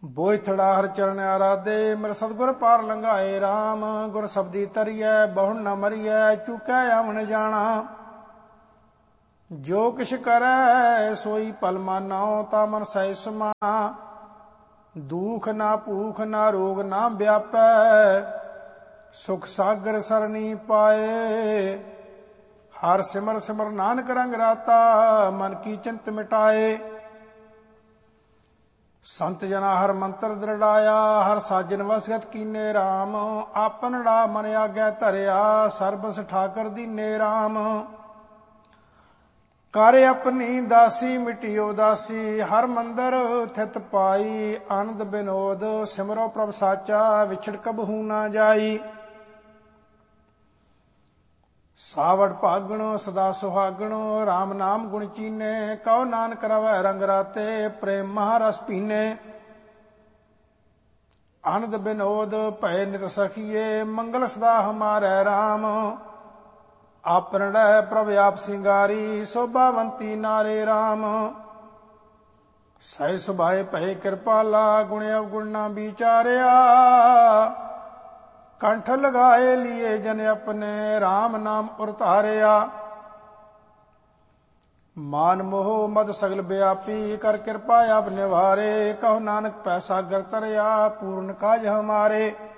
ਬੋਇਥੜਾ ਹਰ ਚਰਨ ਆਰਾਧੇ। ਮੇਰੇ ਸਤਿਗੁਰ ਪਾਰ ਲੰਘਾਏ RAM। ਗੁਰ ਸਬਦੀ ਤਰੀਐ ਬਹੁੜ ਨ ਮਰੀਐ। ਚੁਕੈ ਆਵਣ ਜਾਣਾ ਜੋ ਕਿਛ ਕਰੈ ਸੋਈ ਪਲ ਮਾਨੋ। ਤਾ ਮਨ ਸਹਿ ਸਮਾਣਾ ਦੁਖ ਨਾ ਭੂਖ ਨਾ ਰੋਗ ਨਾ ਵਿਆਪੈ। ਸੁਖ ਸਾਗਰ ਸਰਣੀ ਪਾਏ। ਹਰ ਸਿਮਰ ਸਿਮਰ ਨਾਨਕ ਰੰਗ ਰਾਤਾ। ਮਨ ਕੀ ਚਿੰਤ ਮਿਟਾਏ। ਸੰਤ ਜਨਾ ਹਰ ਮੰਤਰ ਦ੍ਰਿੜਾਇਆ। ਹਰ ਸਾਜਨ ਵਸਗਤ ਕੀਨੇ RAM। ਆਪਨੜਾ ਮਨ ਆਗੈ ਧਰਿਆ। ਸਰਬਸ ਠਾਕਰ ਦੀਨੇ RAM। ਕਰ ਆਪਣੀ ਦਾਸੀ ਮਿਟੀ ਉਦਾਸੀ। ਹਰ ਮੰਦਰ ਥਿਤ ਪਾਈ। ਆਨੰਦ ਬਿਨੋਦ ਸਿਮਰੋ ਪ੍ਰਭ ਸਾਚਾ। ਵਿਛੜ ਕਬਹੂ ਨਾ ਜਾਈ। ਸਾਵੜ ਭਾਗਣ ਸਦਾ ਸੁਹਾਗਣ। RAM ਨਾਮ ਗੁਣ ਚੀਨੇ। ਕਉ ਨਾਨਕ ਰਵੈ ਰੰਗ ਰਾਤੇ। ਪ੍ਰੇਮ ਮਹਾਰਸ ਪੀਨੇ। ਆਨੰਦ ਬਿਨੋਦ ਭੈ ਨਿਤ ਸਖੀਏ। ਮੰਗਲ ਸਦਾ ਹਮਾਰੈ RAM। ਆਪਨੜੈ ਪ੍ਰਭ ਆਪ ਸਿੰਗਾਰੀ। ਸੋਭਾਵੰਤੀ ਨਾਰੇ RAM। ਸਹਿ ਸੁਭਾਏ ਭਏ ਕਿਰਪਾਲਾ। ਗੁਣ ਅਵਗੁਣ ਨਾ ਵਿਚਾਰਿਆ। ਕੰਠ ਲਗਾਏ ਲੀਏ ਜਨ ਆਪਣੇ। RAM ਨਾਮ ਉਰਤਾਰਿਆ। ਮਾਨ ਮੋਹ ਮਦ ਸਗਲ ਵਿਆਪੀ। ਕਰ ਕਿਰਪਾ ਆਪ ਨਿਵਾਰੇ। ਕਹੋ ਨਾਨਕ ਪੈਸਾ ਗਰ ਤਰਿਆ। ਪੂਰਨ ਕਾਜ ਹਮਾਰੇ।